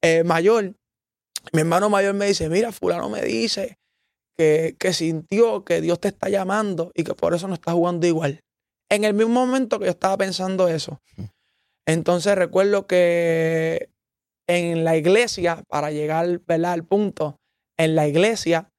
mayor, mi hermano mayor me dice, mira, fulano me dice que sintió que Dios te está llamando y que por eso no estás jugando igual. En el mismo momento que yo estaba pensando eso. Entonces recuerdo que en la iglesia, para llegar, ¿verdad?, al punto, en la iglesia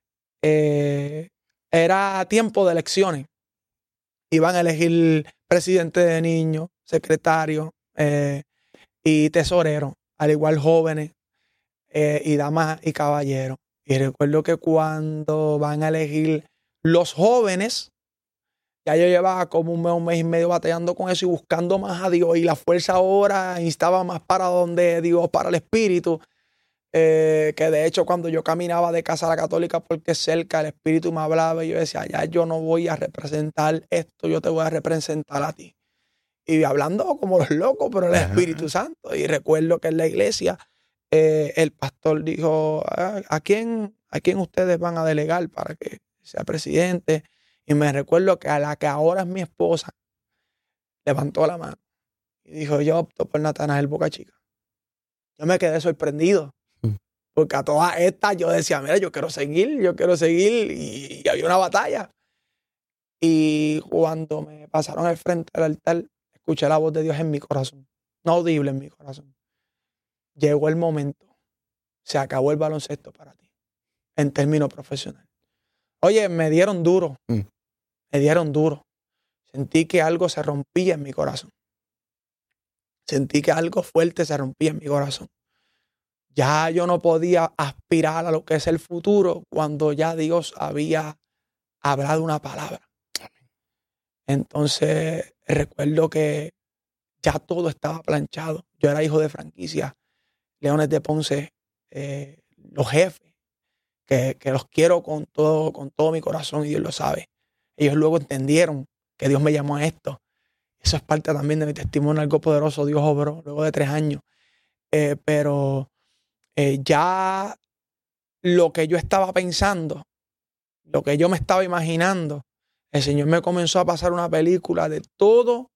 era tiempo de elecciones. Iban a elegir presidente de niños, secretario y tesorero, al igual jóvenes y damas y caballeros. Y recuerdo que cuando van a elegir los jóvenes, ya yo llevaba como un mes y medio batallando con eso y buscando más a Dios. Y la fuerza ahora instaba más para donde Dios, para el Espíritu. Que de hecho cuando yo caminaba de casa a la católica porque cerca el Espíritu me hablaba y yo decía, ya yo no voy a representar esto, yo te voy a representar a ti. Y hablando como los locos, pero el Espíritu Santo. Y recuerdo que en la iglesia el pastor dijo, ¿a quién ustedes van a delegar para que sea presidente? Y me recuerdo que a la que ahora es mi esposa levantó la mano y dijo, yo opto por Natanael Boca Chica. Yo me quedé sorprendido. Porque a todas estas yo decía, mira, yo quiero seguir y había una batalla. Y cuando me pasaron al frente del altar, escuché la voz de Dios en mi corazón, no audible en mi corazón. Llegó el momento, se acabó el baloncesto para ti, en términos profesionales. Oye, me dieron duro, Sentí que algo se rompía en mi corazón. Sentí que algo fuerte se rompía en mi corazón. Ya yo no podía aspirar a lo que es el futuro cuando ya Dios había hablado una palabra. Entonces recuerdo que ya todo estaba planchado. Yo era hijo de franquicia, Leones de Ponce, los jefes, que los quiero con todo mi corazón y Dios lo sabe. Ellos luego entendieron que Dios me llamó a esto. Eso es parte también de mi testimonio, algo poderoso. Dios obró luego de 3 años. Pero ya lo que yo estaba pensando, lo que yo me estaba imaginando, el Señor me comenzó a pasar una película de todo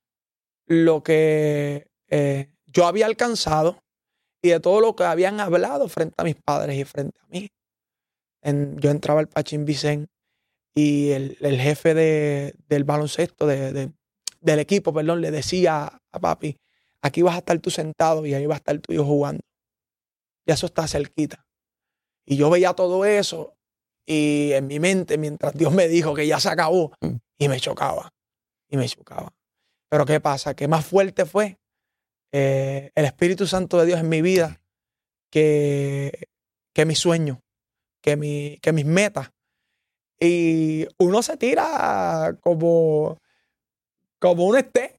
lo que yo había alcanzado y de todo lo que habían hablado frente a mis padres y frente a mí. Yo entraba al Pachín Vicente y el jefe del baloncesto, del equipo, perdón, le decía a papi, aquí vas a estar tú sentado y ahí va a estar tu hijo jugando. Ya eso está cerquita. Y yo veía todo eso y en mi mente, mientras Dios me dijo que ya se acabó, y me chocaba. Pero ¿qué pasa? Que más fuerte fue el Espíritu Santo de Dios en mi vida que mis sueños, que mis metas. Y uno se tira como uno esté.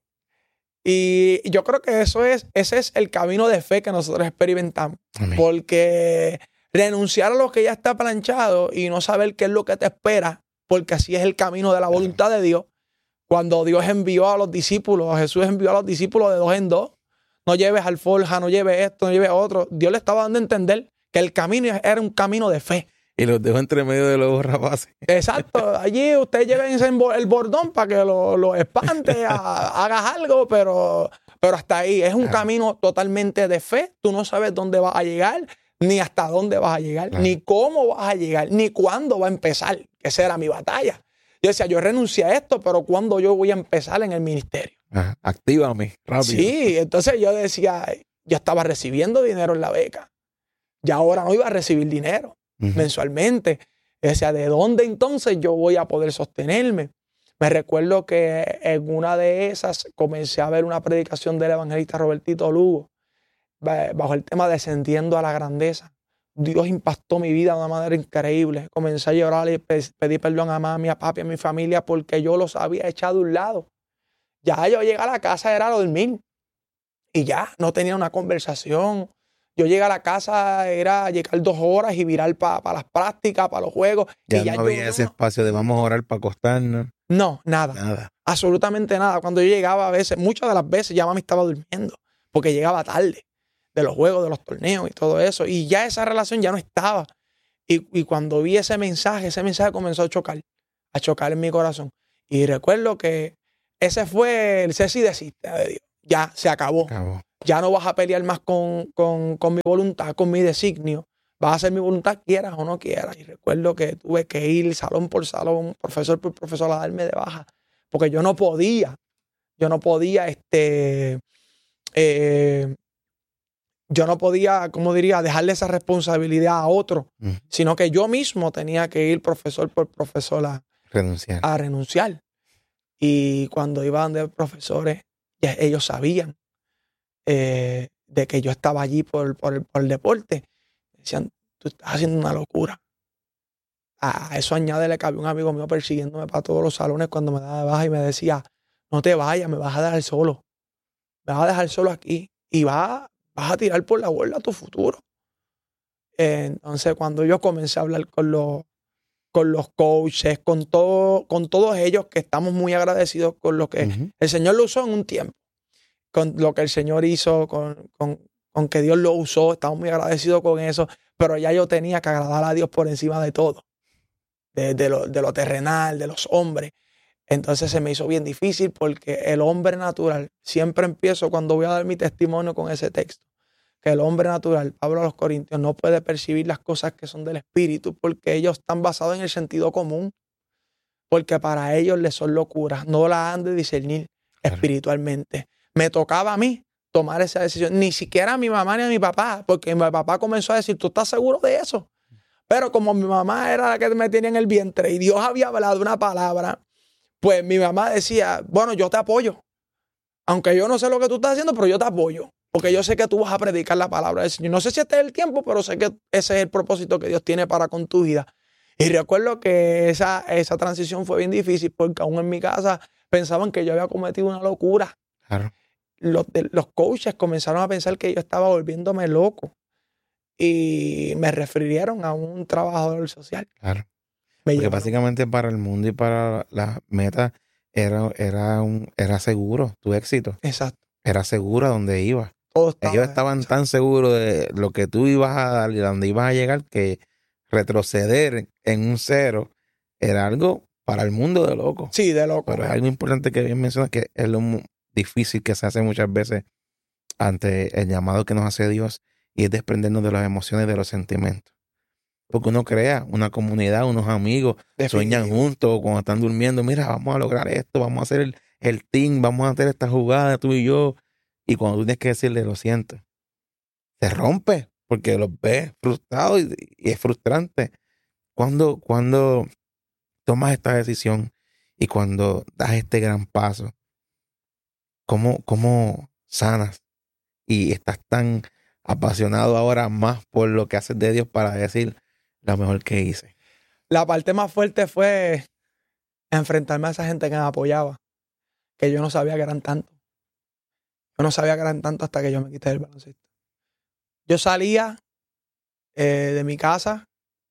Y yo creo que ese es el camino de fe que nosotros experimentamos. Amén. Porque renunciar a lo que ya está planchado y no saber qué es lo que te espera, porque así es el camino de la voluntad de Dios. Cuando Dios envió a los discípulos, Jesús envió a los discípulos de 2 en 2, no lleves alforja, no lleves esto, no lleves otro. Dios le estaba dando a entender que el camino era un camino de fe. Y los dejó entre medio de los rapaces. Exacto. Allí ustedes llévense el bordón para que lo espante, hagas algo, pero hasta ahí. Es un camino totalmente de fe. Tú no sabes dónde vas a llegar, ni hasta dónde vas a llegar, ni cómo vas a llegar, ni cuándo va a empezar. Que esa era mi batalla. Yo decía, yo renuncié a esto, pero ¿cuándo yo voy a empezar en el ministerio? Actívame, rápido. Sí, entonces yo decía, yo estaba recibiendo dinero en la beca. Ya ahora no iba a recibir dinero mensualmente. Yo decía, ¿de dónde entonces yo voy a poder sostenerme? Me recuerdo que en una de esas comencé a ver una predicación del evangelista Robertito Lugo bajo el tema Descendiendo a la Grandeza. Dios impactó mi vida de una manera increíble. Comencé a llorar y pedí perdón a mami, a papi, a mi familia porque yo los había echado a un lado. Ya yo llegué a la casa era dormir y ya no tenía una conversación. Yo llegué a la casa, era llegar 2 horas y virar para las prácticas, para los juegos. Ya no había ese espacio de vamos a orar para acostarnos. No, nada. Absolutamente nada. Cuando yo llegaba a veces, muchas de las veces ya mami estaba durmiendo porque llegaba tarde de los juegos, de los torneos y todo eso. Y ya esa relación ya no estaba. Y cuando vi ese mensaje comenzó a chocar en mi corazón. Y recuerdo que ese fue el cese y desiste de Dios. Ya se acabó. Ya no vas a pelear más con mi voluntad, con mi designio. Vas a hacer mi voluntad, quieras o no quieras. Y recuerdo que tuve que ir salón por salón, profesor por profesor, a darme de baja. Porque yo no podía, yo no podía, ¿cómo diría?, dejarle esa responsabilidad a otro, sino que yo mismo tenía que ir profesor por profesor a renunciar. Y cuando iba donde profesores, ya ellos sabían de que yo estaba allí por el deporte. Decían, tú estás haciendo una locura. A eso añádele que había un amigo mío persiguiéndome para todos los salones cuando me daba de baja y me decía, no te vayas, me vas a dejar solo. Me vas a dejar solo aquí y vas a tirar por la borda tu futuro. Entonces, cuando yo comencé a hablar con los coaches, con todos ellos, que estamos muy agradecidos con lo que el Señor lo usó en un tiempo, con lo que el Señor hizo, con que Dios lo usó, estamos muy agradecidos con eso, pero ya yo tenía que agradar a Dios por encima de todo, de lo terrenal, de los hombres. Entonces se me hizo bien difícil porque el hombre natural, siempre empiezo cuando voy a dar mi testimonio con ese texto, que el hombre natural, Pablo a los Corintios, no puede percibir las cosas que son del Espíritu porque ellos están basados en el sentido común, porque para ellos les son locuras, no las han de discernir espiritualmente. Me tocaba a mí tomar esa decisión, ni siquiera a mi mamá ni a mi papá, porque mi papá comenzó a decir, ¿tú estás seguro de eso? Pero como mi mamá era la que me tenía en el vientre y Dios había hablado una palabra, pues mi mamá decía, bueno, yo te apoyo. Aunque yo no sé lo que tú estás haciendo, pero yo te apoyo. Porque yo sé que tú vas a predicar la palabra del Señor. No sé si este es el tiempo, pero sé que ese es el propósito que Dios tiene para con tu vida. Y recuerdo que esa transición fue bien difícil porque aún en mi casa pensaban que yo había cometido una locura. Claro. Los coaches comenzaron a pensar que yo estaba volviéndome loco. Y me refirieron a un trabajador social. Claro. Porque básicamente para el mundo y para las metas era seguro tu éxito. Exacto. Era seguro a donde ibas. Ellos estaban tan seguros de lo que tú ibas a dar y a dónde ibas a llegar que retroceder en un cero era algo para el mundo de loco. Sí, de loco. Pero es algo importante que bien mencionas, que es lo difícil que se hace muchas veces ante el llamado que nos hace Dios, y es desprendernos de las emociones, de los sentimientos. Porque uno crea una comunidad, unos amigos, sueñan juntos cuando están durmiendo. Mira, vamos a lograr esto, vamos a hacer el team, vamos a hacer esta jugada, tú y yo. Y cuando tú tienes que decirle, lo siento, se rompe porque los ves frustrados y es frustrante. Cuando tomas esta decisión y cuando das este gran paso, ¿cómo sanas? Y estás tan apasionado ahora más por lo que haces de Dios para decir lo mejor que hice. La parte más fuerte fue enfrentarme a esa gente que me apoyaba, que yo no sabía que eran tantos. Yo no sabía que eran tantos hasta que yo me quité del baloncesto. Yo salía de mi casa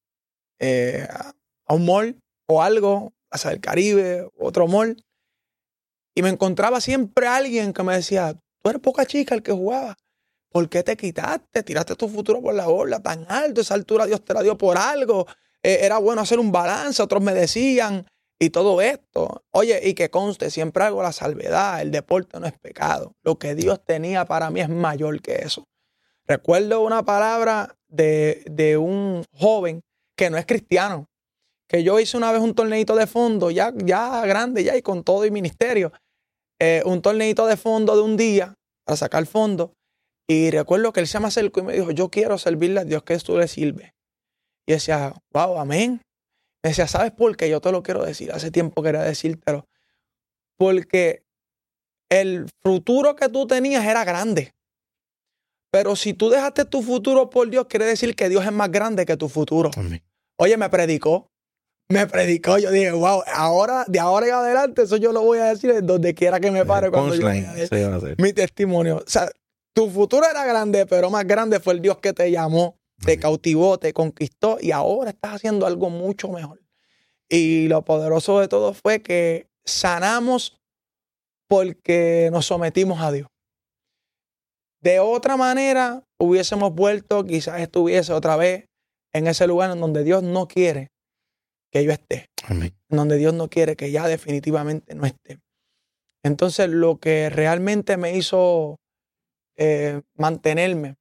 a un mall o algo, Plaza del Caribe, otro mall, y me encontraba siempre alguien que me decía, tú eres poca chica el que jugaba. ¿Por qué te quitaste? Tiraste tu futuro por la borda tan alto. Esa altura Dios te la dio por algo. Era bueno hacer un balance. Otros me decían. Y todo esto. Oye, y que conste, siempre hago la salvedad. El deporte no es pecado. Lo que Dios tenía para mí es mayor que eso. Recuerdo una palabra de un joven que no es cristiano. Que yo hice una vez un torneito de fondo, ya grande, ya y con todo y ministerio. Un torneito de fondo de un día para sacar fondo. Y recuerdo que él se me acercó y me dijo, yo quiero servirle a Dios que tú le sirves. Y decía, wow, amén. Me decía, ¿sabes por qué? Yo te lo quiero decir. Hace tiempo quería decírtelo. Porque el futuro que tú tenías era grande. Pero si tú dejaste tu futuro por Dios, quiere decir que Dios es más grande que tu futuro. Amén. Oye, me predicó. Yo dije, wow, de ahora en adelante, eso yo lo voy a decir donde quiera que me pare cuando yo vaya a decir mi testimonio. O sea, tu futuro era grande, pero más grande fue el Dios que te llamó, te cautivó, te conquistó y ahora estás haciendo algo mucho mejor. Y lo poderoso de todo fue que sanamos porque nos sometimos a Dios. De otra manera, hubiésemos vuelto, quizás estuviese otra vez en ese lugar en donde Dios no quiere que yo esté. Amén. En donde Dios no quiere que ya definitivamente no esté. Entonces, lo que realmente me hizo mantenerme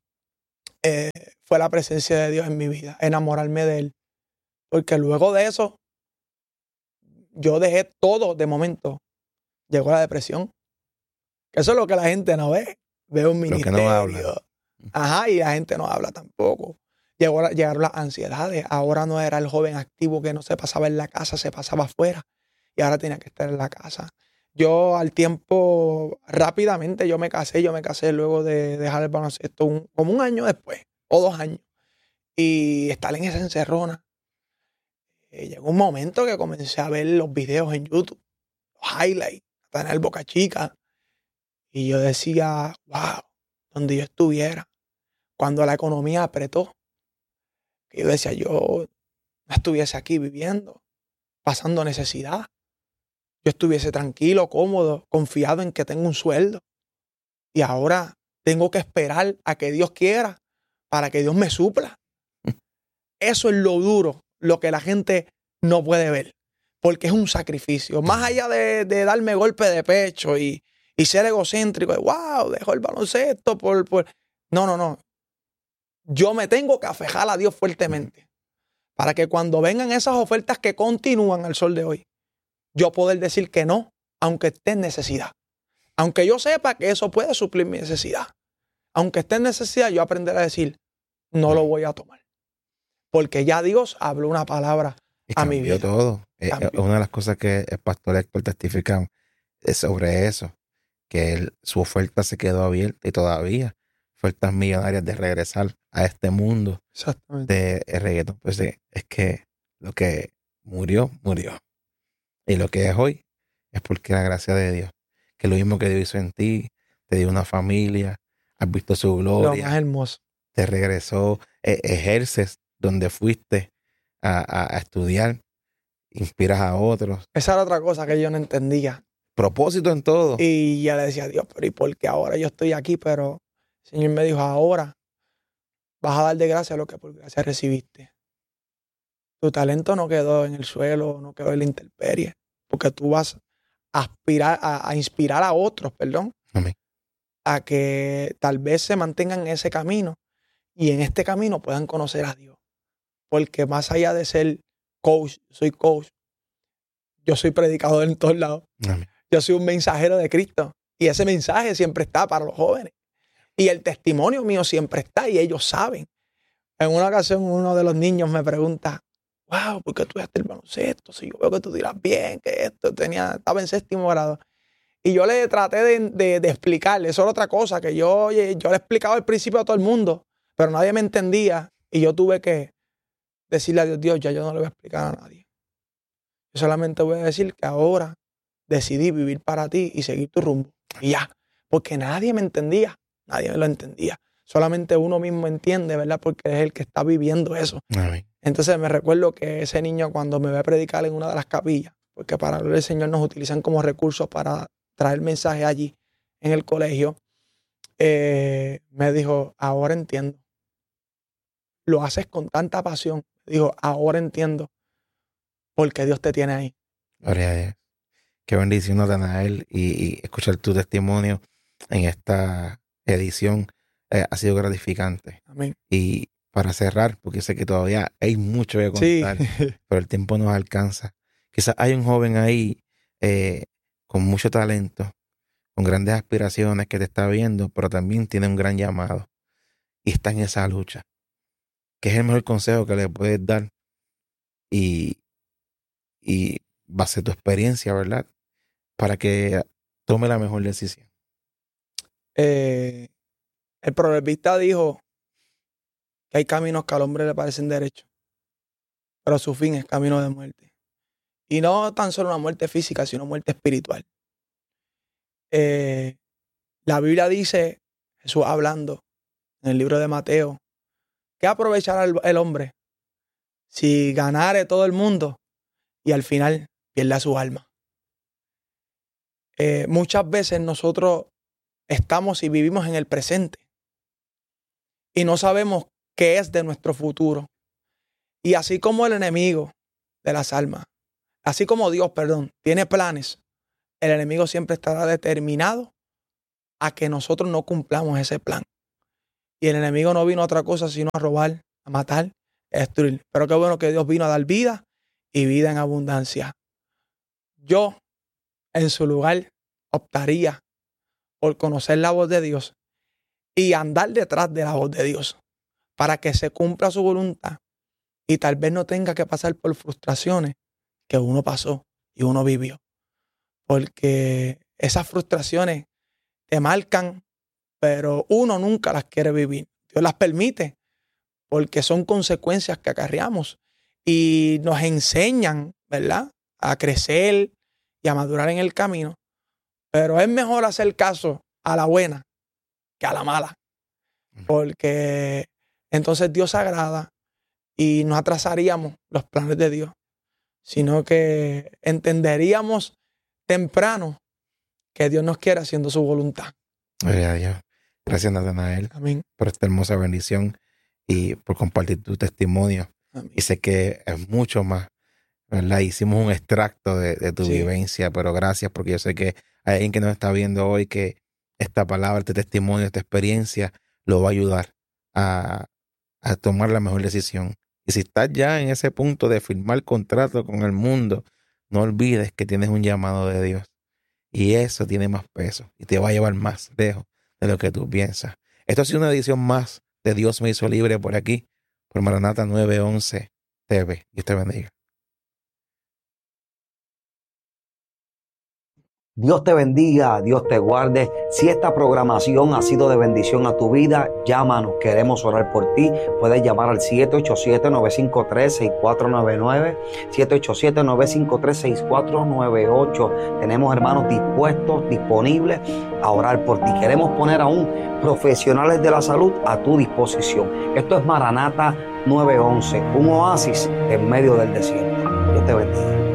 fue la presencia de Dios en mi vida, enamorarme de Él. Porque luego de eso, yo dejé todo de momento. Llegó la depresión. Eso es lo que la gente no ve. Ve un Lo que ministerio. no habla. Ajá, y la gente no habla tampoco. Llegaron las ansiedades. Ahora no era el joven activo que no se pasaba en la casa, se pasaba afuera. Y ahora tenía que estar en la casa. Yo al tiempo, rápidamente, yo me casé luego de dejar el baloncesto como un año después, o 2 años. Y estar en esa encerrona. Llegó un momento que comencé a ver los videos en YouTube, los highlights, a tener Boca Chica. Y yo decía, wow, donde yo estuviera, cuando la economía apretó, que yo decía, yo no estuviese aquí viviendo, pasando necesidad. Yo estuviese tranquilo, cómodo, confiado en que tengo un sueldo. Y ahora tengo que esperar a que Dios quiera para que Dios me supla. Eso es lo duro, lo que la gente no puede ver, porque es un sacrificio. Más allá de darme golpe de pecho y ser egocéntrico, de wow, dejo el baloncesto por... No. Yo me tengo que afejar a Dios fuertemente para que cuando vengan esas ofertas que continúan al sol de hoy, yo poder decir que no, aunque esté en necesidad. Aunque yo sepa que eso puede suplir mi necesidad. Aunque esté en necesidad, yo aprenderé a decir, no lo voy a tomar. Porque ya Dios habló una palabra a mi vida. Cambió todo. Una de las cosas que el pastor Héctor testifica es sobre eso, que su oferta se quedó abierta y todavía ofertas millonarias de regresar a este mundo de reggaetón. Pues es que lo que murió. Y lo que es hoy es porque la gracia de Dios, que lo mismo que Dios hizo en ti, te dio una familia, has visto su gloria. Lo más hermoso. Te regresó, ejerces donde fuiste a estudiar, inspiras a otros. Esa era otra cosa que yo no entendía. Propósito en todo. Y ya le decía a Dios, pero ¿y por qué ahora yo estoy aquí? Pero el Señor me dijo, ahora vas a dar de gracia lo que por gracia recibiste. Tu talento no quedó en el suelo, no quedó en la intemperie, porque tú vas a aspirar, a inspirar a otros, Amén. A que tal vez se mantengan en ese camino y en este camino puedan conocer a Dios. Porque más allá de ser coach, yo soy predicador en todos lados. Amén. Yo soy un mensajero de Cristo y ese mensaje siempre está para los jóvenes. Y el testimonio mío siempre está y ellos saben. En una ocasión uno de los niños me pregunta, wow, ¿por qué tú estudiaste el baloncesto? Si yo veo que tú tiras bien, que estaba en 6º grado. Y yo le traté de explicarle, eso era otra cosa, que yo le explicaba al principio a todo el mundo, pero nadie me entendía y yo tuve que decirle a Dios, ya yo no le voy a explicar a nadie. Yo solamente voy a decir que ahora decidí vivir para ti y seguir tu rumbo. Y ya, porque nadie me entendía, nadie me lo entendía. Solamente uno mismo entiende, ¿verdad? Porque es el que está viviendo eso. Amén. Entonces me recuerdo que ese niño cuando me ve a predicar en una de las capillas, porque para el Señor nos utilizan como recursos para traer mensajes allí en el colegio, me dijo, ahora entiendo. Lo haces con tanta pasión. Dijo, ahora entiendo por qué Dios te tiene ahí. Gloria a Dios. Qué bendición, Natanael, y escuchar tu testimonio en esta edición ha sido gratificante. Amén. Y para cerrar, porque sé que todavía hay mucho que contar, Sí. pero el tiempo nos alcanza. Quizás hay un joven ahí con mucho talento, con grandes aspiraciones que te está viendo, pero también tiene un gran llamado y está en esa lucha. ¿Qué es el mejor consejo que le puedes dar? Y base tu experiencia, ¿verdad? Para que tome la mejor decisión. El proverbista dijo que hay caminos que al hombre le parecen derechos, pero su fin es camino de muerte. Y no tan solo una muerte física, sino muerte espiritual. La Biblia dice, Jesús hablando en el libro de Mateo, ¿qué aprovechará el hombre si ganare todo el mundo y al final pierda su alma? Muchas veces nosotros estamos y vivimos en el presente y no sabemos qué es de nuestro futuro. Y así como el enemigo de las almas, así como Dios, tiene planes, el enemigo siempre estará determinado a que nosotros no cumplamos ese plan. Y el enemigo no vino a otra cosa sino a robar, a matar, a destruir. Pero qué bueno que Dios vino a dar vida y vida en abundancia. Yo, en su lugar, optaría por conocer la voz de Dios y andar detrás de la voz de Dios para que se cumpla su voluntad y tal vez no tenga que pasar por frustraciones que uno pasó y uno vivió. Porque esas frustraciones te marcan, pero uno nunca las quiere vivir. Dios las permite porque son consecuencias que acarreamos y nos enseñan, ¿verdad?, a crecer y a madurar en el camino. Pero es mejor hacer caso a la buena que a la mala, porque entonces Dios se agrada y no atrasaríamos los planes de Dios, sino que entenderíamos temprano que Dios nos quiere haciendo su voluntad. Gloria a Dios. Gracias, Natanael, Amén. por esta hermosa bendición y por compartir tu testimonio. Amén. Y sé que es mucho más, ¿verdad? Hicimos un extracto de tu vivencia, pero gracias, porque yo sé que hay alguien que nos está viendo hoy que esta palabra, este testimonio, esta experiencia lo va a ayudar a tomar la mejor decisión. Y si estás ya en ese punto de firmar contrato con el mundo, no olvides que tienes un llamado de Dios. Y eso tiene más peso y te va a llevar más lejos de lo que tú piensas. Esto ha sido una edición más de Dios me hizo libre por aquí, por Maranata 911 TV. Dios te bendiga. Dios te bendiga, Dios te guarde. Si esta programación ha sido de bendición a tu vida, llámanos, queremos orar por ti. Puedes llamar al 787-953-6499, 787-953-6498. Tenemos hermanos dispuestos, disponibles a orar por ti. Queremos poner aún profesionales de la salud a tu disposición. Esto es Maranata 911, un oasis en medio del desierto. Dios te bendiga.